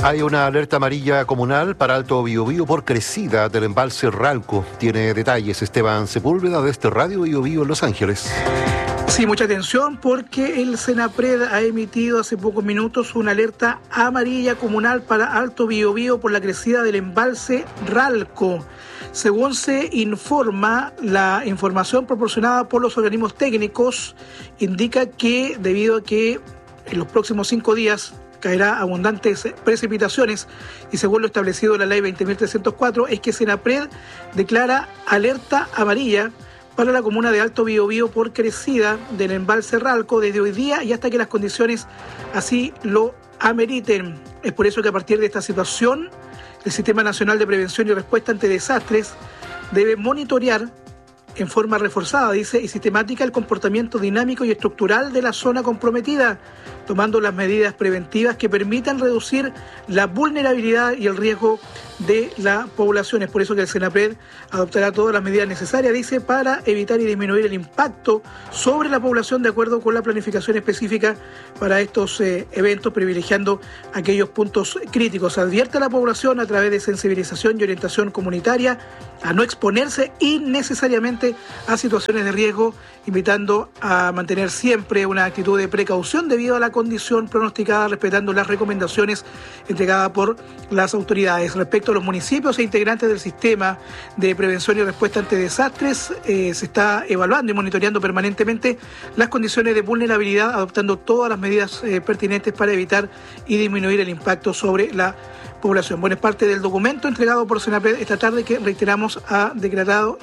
Hay una alerta amarilla comunal para Alto Biobío por crecida del embalse Ralco. Tiene detalles Esteban Sepúlveda desde Radio Biobío en Los Ángeles. Sí, mucha atención porque el Senapred ha emitido hace pocos minutos una alerta amarilla comunal para Alto Biobío por la crecida del embalse Ralco. Según se informa, la información proporcionada por los organismos técnicos indica que debido a que en los próximos 5 días caerá abundantes precipitaciones y según lo establecido en la ley 20.304 es que Senapred declara alerta amarilla para la comuna de Alto Biobío por crecida del embalse Ralco desde hoy día y hasta que las condiciones así lo ameriten. Es por eso que a partir de esta situación el Sistema Nacional de Prevención y Respuesta ante Desastres debe monitorear en forma reforzada, dice, y sistemática el comportamiento dinámico y estructural de la zona comprometida, tomando las medidas preventivas que permitan reducir la vulnerabilidad y el riesgo de la población. Es por eso que el Senapred adoptará todas las medidas necesarias, dice, para evitar y disminuir el impacto sobre la población de acuerdo con la planificación específica para estos eventos, privilegiando aquellos puntos críticos. Advierte a la población a través de sensibilización y orientación comunitaria a no exponerse innecesariamente a situaciones de riesgo, invitando a mantener siempre una actitud de precaución debido a la condición pronosticada, respetando las recomendaciones entregadas por las autoridades. Respecto a los municipios e integrantes del sistema de prevención y respuesta ante desastres, se está evaluando y monitoreando permanentemente las condiciones de vulnerabilidad, adoptando todas las medidas pertinentes para evitar y disminuir el impacto sobre la población. Bueno, es parte del documento entregado por Senapred esta tarde que, reiteramos, ha declarado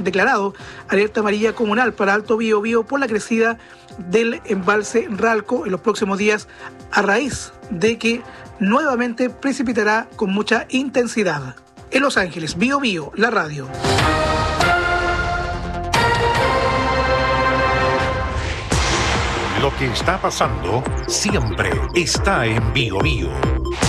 alerta amarilla comunal para Alto Biobío por la crecida del embalse Ralco en los próximos días a raíz de que nuevamente precipitará con mucha intensidad. En Los Ángeles, Biobío, la radio. Lo que está pasando siempre está en Biobío.